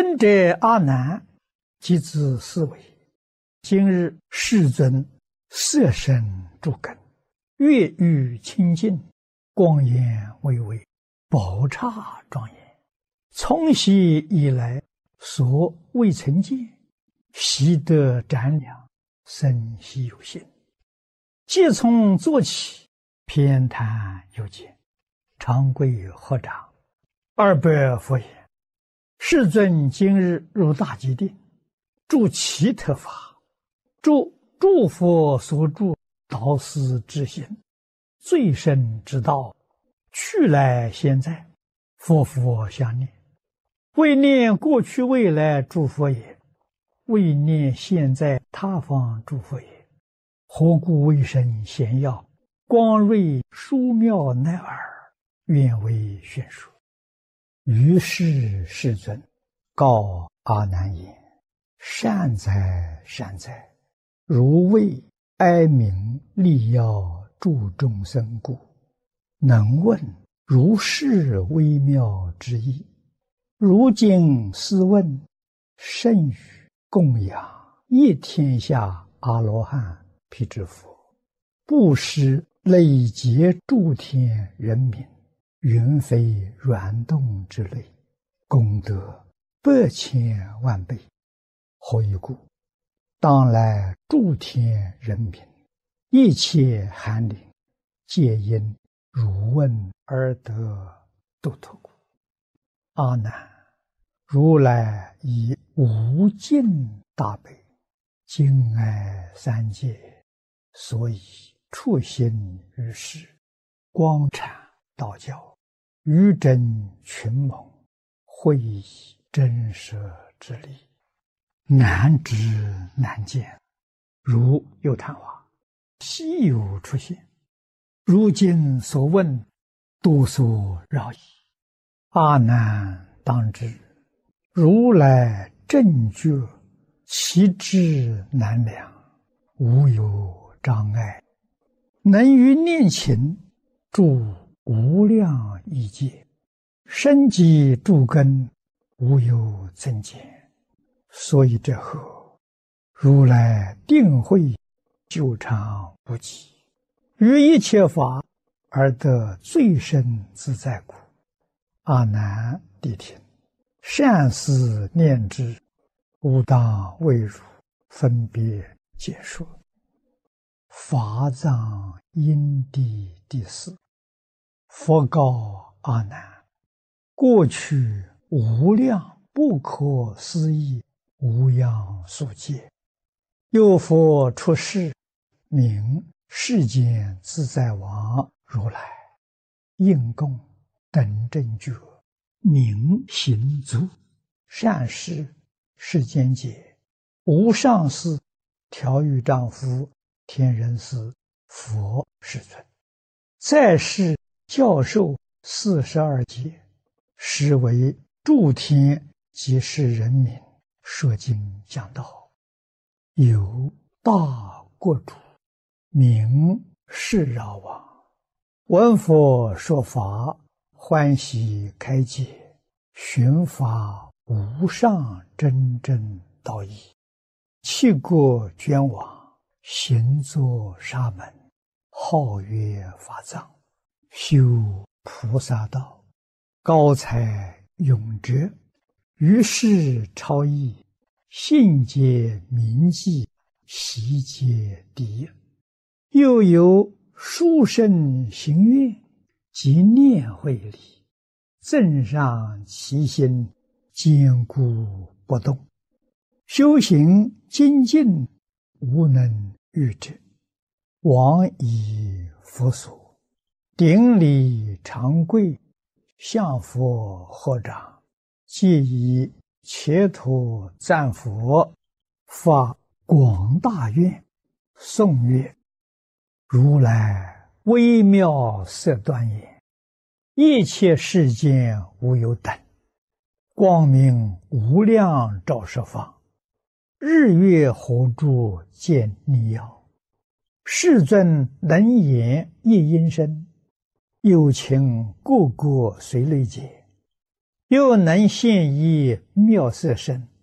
尊者阿难，即自思维：今日世尊色身诸根，月欲清净，光颜巍巍，宝刹庄严。从昔以来，所未曾见，习得瞻仰，生希有心。即从坐起，偏袒右肩，长跪合掌，二白佛言：世尊今日入大吉定，住其特法，诸佛所住导师之行，最深之道，去来现在，佛相念。为念过去未来诸佛也，为念现在他方诸佛也。何故为生显耀，光瑞殊妙乃尔，愿为宣说。于是世尊告阿难言：善哉善哉，如为哀悯利要助众生故，能问如是微妙之意。如今斯问，甚于供养一天下阿罗汉辟支佛，布施累劫诸天人民，云飞软动之类，功德百千万倍。何以故？当来诸天人民，一切寒灵，皆因汝问而得度脱故。阿难，如来以无尽大悲，敬爱三界，所以处心于世，光阐道教，于真群蒙，会以真实之理，难知难见，如有昙花，稀有出现。如今所问，多所扰矣。阿难当知，如来正觉，其智难量，无有障碍，能于念勤，住无量亿劫，生机诸根，无有增减。所以这后，如来定会久长不极，于一切法而得最深自在故。阿难谛听，善思念之，吾当为汝分别解说。法藏因地第四。佛告阿难：过去无量不可思议无量数劫，有佛出世，名世间自在王如来，应供等正觉，明行足，善事世间解，无上士，调御丈夫，天人师，佛世尊。再世教授42劫，实为诸天及世人民说经讲道。有大国主，名释饶王，闻佛说法，欢喜开解，寻法无上真正道义，弃国捐往，行作沙门，号曰法藏，修菩萨道，高才永哲，于世超逸，信解铭记，习皆第一。又有殊胜行愿及念慧力，增上其心，坚固不动，修行精进，无能御之。往以佛所，顶礼长跪，向佛合掌，皆以切土赞佛，发广大愿，颂曰：如来微妙色端严，一切世间无有等，光明无量照十方，日月火柱见逆耀，世尊能言一音声，有情个个随类解， 又能现一妙色身，